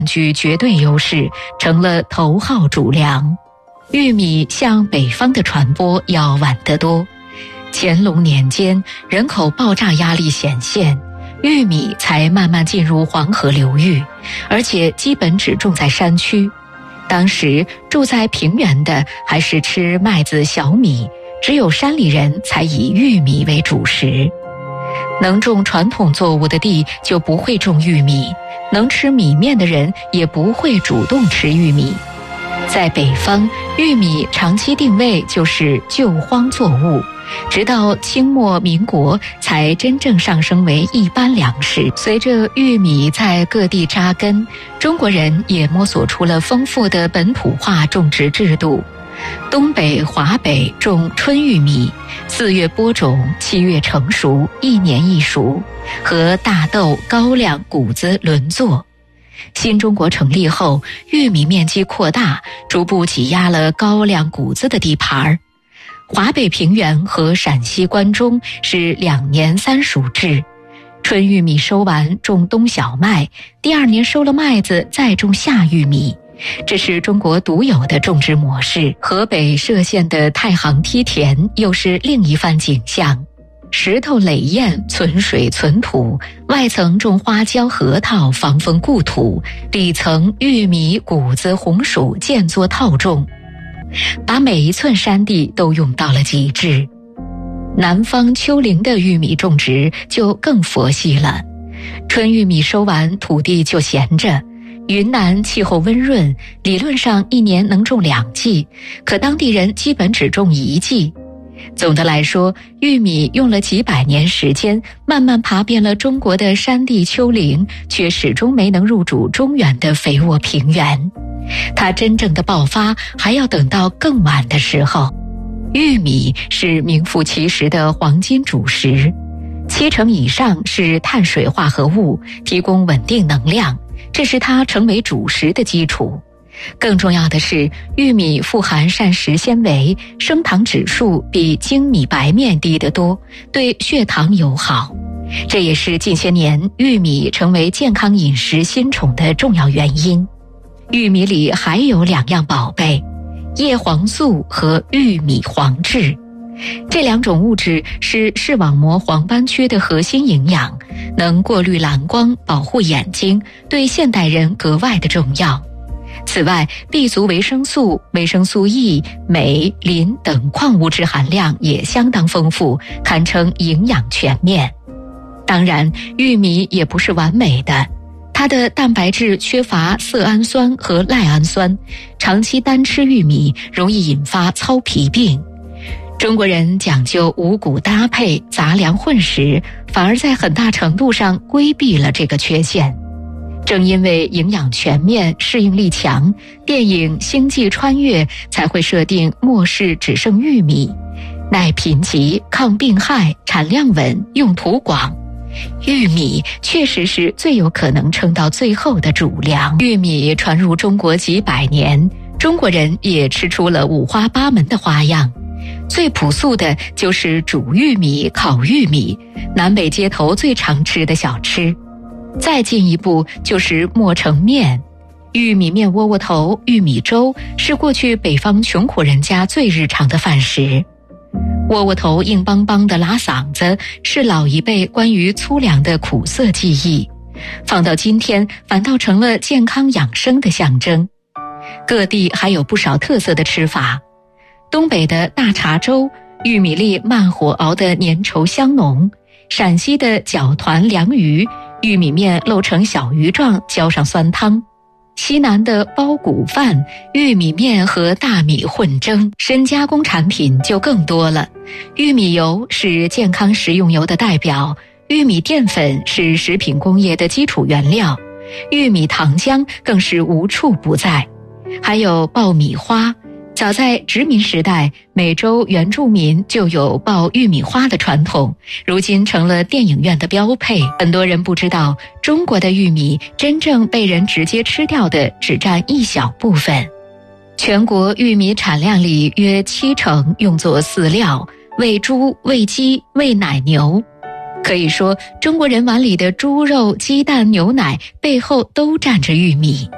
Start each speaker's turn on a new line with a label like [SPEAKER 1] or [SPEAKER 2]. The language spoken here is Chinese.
[SPEAKER 1] 居绝对优势，成了头号主粮。玉米向北方的传播要晚得多。乾隆年间，人口爆炸压力显现，玉米才慢慢进入黄河流域，而且基本只种在山区。当时住在平原的还是吃麦子小米，只有山里人才以玉米为主食。能种传统作物的地就不会种玉米，能吃米面的人也不会主动吃玉米。在北方，玉米长期定位就是救荒作物，直到清末民国才真正上升为一般粮食。随着玉米在各地扎根，中国人也摸索出了丰富的本土化种植制度。东北、华北种春玉米，4月播种，7月成熟，1年1熟，和大豆、高粱、谷子轮作。新中国成立后，玉米面积扩大，逐步挤压了高粱、谷子的地盘。华北平原和陕西关中是2年3熟制，春玉米收完种冬小麦，第2年收了麦子再种夏玉米。这是中国独有的种植模式。河北歙县的太行梯田又是另一番景象，石头垒堰，存水存土，外层种花椒、核桃，防风固土，里层玉米、谷子、红薯间作套种，把每一寸山地都用到了极致。南方丘陵的玉米种植就更佛系了，春玉米收完，土地就闲着。云南气候温润，理论上1年能种2季，可当地人基本只种1季。总的来说，玉米用了几百年时间，慢慢爬遍了中国的山地丘陵，却始终没能入主中原的肥沃平原。它真正的爆发还要等到更晚的时候。玉米是名副其实的黄金主食，70%以上是碳水化合物，提供稳定能量，这是它成为主食的基础。更重要的是，玉米富含膳食纤维，升糖指数比精米白面低得多，对血糖友好。这也是近些年玉米成为健康饮食新宠的重要原因。玉米里还有2样宝贝，叶黄素和玉米黄质。这2种物质是视网膜黄斑区的核心营养，能过滤蓝光，保护眼睛，对现代人格外的重要。此外，B 族维生素、维生素 E、镁、磷等矿物质含量也相当丰富，堪称营养全面。当然，玉米也不是完美的，它的蛋白质缺乏色氨酸和赖氨酸，长期单吃玉米容易引发糙皮病。中国人讲究五谷搭配、杂粮混食，反而在很大程度上规避了这个缺陷。正因为营养全面、适应力强，电影《星际穿越》才会设定末世只剩玉米，耐贫瘠、抗病害、产量稳、用途广。玉米确实是最有可能撑到最后的主粮。玉米传入中国几百年，中国人也吃出了五花八门的花样。最朴素的就是煮玉米、烤玉米，南北街头最常吃的小吃。再进一步就是磨成面，玉米面窝窝头、玉米粥是过去北方穷苦人家最日常的饭食。窝窝头硬邦邦的拉嗓子，是老一辈关于粗粮的苦涩记忆，放到今天反倒成了健康养生的象征。各地还有不少特色的吃法，东北的大碴粥，玉米粒慢火熬得粘稠香浓；陕西的搅团凉鱼，玉米面露成小鱼状，浇上酸汤；西南的包谷饭，玉米面和大米混蒸。深加工产品就更多了，玉米油是健康食用油的代表，玉米淀粉是食品工业的基础原料，玉米糖浆更是无处不在。还有爆米花，早在殖民时代，美洲原住民就有爆玉米花的传统，如今成了电影院的标配。很多人不知道，中国的玉米真正被人直接吃掉的只占一小部分。全国玉米产量里约70%用作饲料，喂猪、喂鸡、喂奶牛。可以说，中国人碗里的猪肉、鸡蛋、牛奶背后都站着玉米。